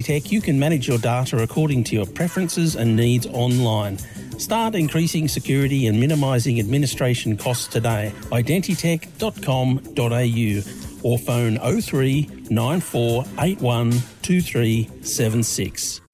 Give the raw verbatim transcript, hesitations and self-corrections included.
Identitech, you can manage your data according to your preferences and needs online. Start increasing security and minimising administration costs today. identitech dot com dot a u or phone oh three nine four eight one two three seven six.